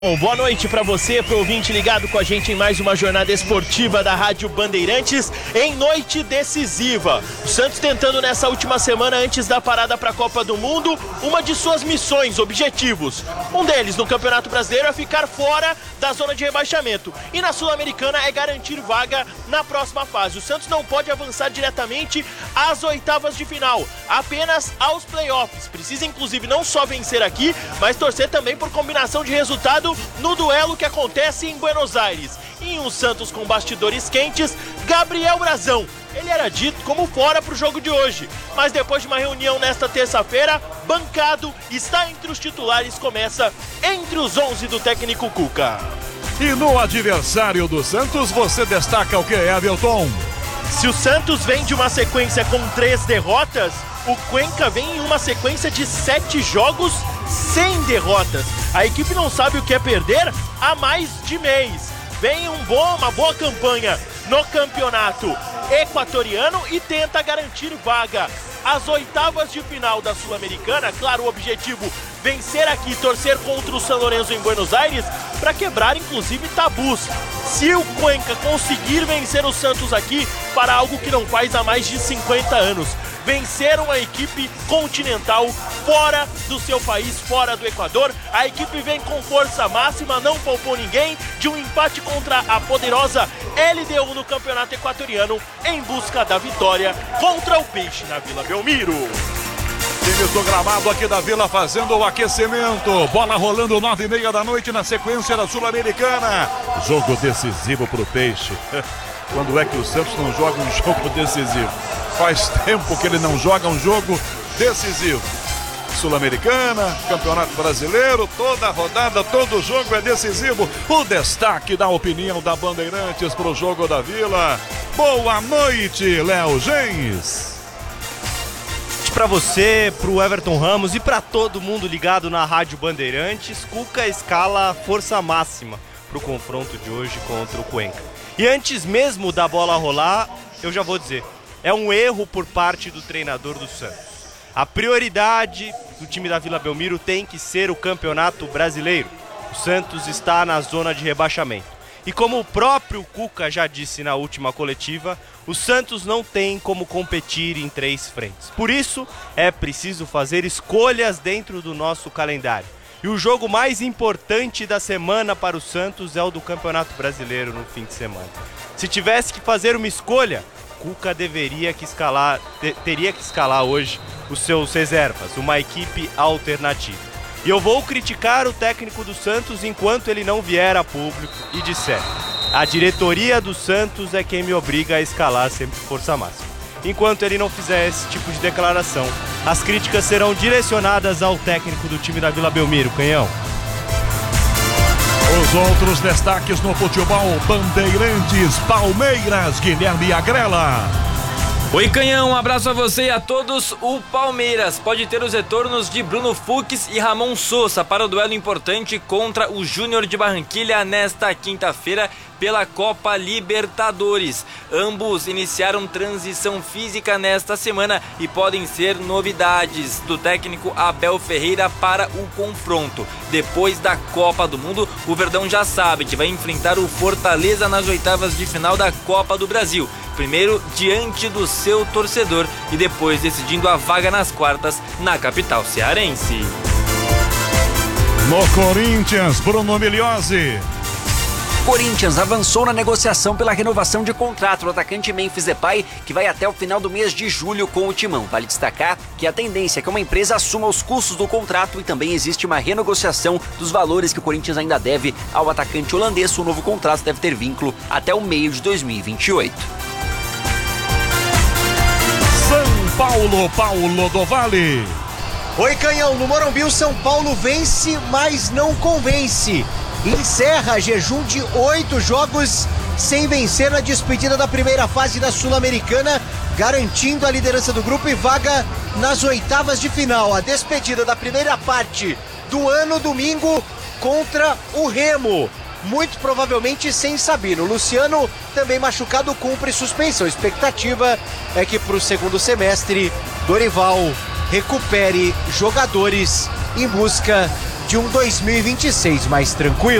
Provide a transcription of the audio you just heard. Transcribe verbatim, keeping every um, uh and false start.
Bom, boa noite para você, pro ouvinte ligado com a gente em mais uma jornada esportiva da Rádio Bandeirantes em noite decisiva. O Santos tentando nessa última semana antes da parada para a Copa do Mundo uma de suas missões, objetivos. Um deles no Campeonato Brasileiro é ficar fora da zona de rebaixamento e na Sul-Americana é garantir vaga na próxima fase. O Santos não pode avançar diretamente às oitavas de final, apenas aos playoffs. Precisa inclusive não só vencer aqui, mas torcer também por combinação de resultado no duelo que acontece em Buenos Aires. Em um Santos com bastidores quentes, Gabriel Brazão. Ele era dito como fora para o jogo de hoje, mas depois de uma reunião nesta terça-feira, bancado, está entre os titulares, começa entre os onze do técnico Cuca. E no adversário do Santos, você destaca o que, Everton? Se o Santos vem de uma sequência com três derrotas, o Cuenca vem em uma sequência de sete jogos sem derrotas. A equipe não sabe o que é perder há mais de mês. Vem um bom, uma boa campanha no campeonato equatoriano e tenta garantir vaga às oitavas de final da Sul-Americana. Claro, o objetivo vencer aqui, torcer contra o San Lorenzo em Buenos Aires para quebrar inclusive tabus. Se o Cuenca conseguir vencer o Santos aqui, para algo que não faz há mais de cinquenta anos, vencer uma equipe continental fora do seu país, fora do Equador. A equipe vem com força máxima, não poupou ninguém, de um empate contra a poderosa L D U no campeonato equatoriano, em busca da vitória contra o Peixe na Vila Belmiro. Time do gramado aqui da Vila fazendo o aquecimento. Bola rolando nove e meia da noite na sequência da Sul-Americana. Jogo decisivo pro Peixe. Quando é que o Santos não joga um jogo decisivo? Faz tempo que ele não joga um jogo decisivo. Sul-Americana, Campeonato Brasileiro, toda a rodada, todo jogo é decisivo. O destaque da opinião da Bandeirantes pro jogo da Vila. Boa noite, Léo Gens. Para você, pro Everton Ramos e para todo mundo ligado na Rádio Bandeirantes, Cuca escala força máxima pro confronto de hoje contra o Cuenca. E antes mesmo da bola rolar, eu já vou dizer, é um erro por parte do treinador do Santos. A prioridade do time da Vila Belmiro tem que ser o Campeonato Brasileiro. O Santos está na zona de rebaixamento. E como o próprio Cuca já disse na última coletiva, o Santos não tem como competir em três frentes. Por isso, é preciso fazer escolhas dentro do nosso calendário. E o jogo mais importante da semana para o Santos é o do Campeonato Brasileiro no fim de semana. Se tivesse que fazer uma escolha, Cuca deveria que escalar, te, teria que escalar hoje os seus reservas, uma equipe alternativa. E eu vou criticar o técnico do Santos enquanto ele não vier a público e disser: a diretoria do Santos é quem me obriga a escalar sempre força máxima. Enquanto ele não fizer esse tipo de declaração, as críticas serão direcionadas ao técnico do time da Vila Belmiro, Canhão. Os outros destaques no futebol: Bandeirantes, Palmeiras, Guilherme Agrela. Oi, Canhão, um abraço a você e a todos. O Palmeiras pode ter os retornos de Bruno Fux e Ramon Sousa para o duelo importante contra o Júnior de Barranquilla nesta quinta-feira pela Copa Libertadores. Ambos iniciaram transição física nesta semana e podem ser novidades do técnico Abel Ferreira para o confronto. Depois da Copa do Mundo, o Verdão já sabe que vai enfrentar o Fortaleza nas oitavas de final da Copa do Brasil. Primeiro diante do seu torcedor e depois decidindo a vaga nas quartas na capital cearense. No Corinthians, Bruno Migliozzi. Corinthians avançou na negociação pela renovação de contrato do atacante Memphis Depay, que vai até o final do mês de julho com o Timão. Vale destacar que a tendência é que uma empresa assuma os custos do contrato e também existe uma renegociação dos valores que o Corinthians ainda deve ao atacante holandês. O novo contrato deve ter vínculo até o meio de dois mil e vinte e oito. São Paulo, Paulo do Vale. Oi, Canhão, no Morumbi o São Paulo vence, mas não convence. Encerra jejum de oito jogos sem vencer na despedida da primeira fase da Sul-Americana, garantindo a liderança do grupo e vaga nas oitavas de final. A despedida da primeira parte do ano, domingo, contra o Remo. Muito provavelmente sem Sabino. Luciano, também machucado, cumpre suspensão. A expectativa é que para o segundo semestre, Dorival recupere jogadores em busca de um dois mil e vinte e seis mais tranquilo.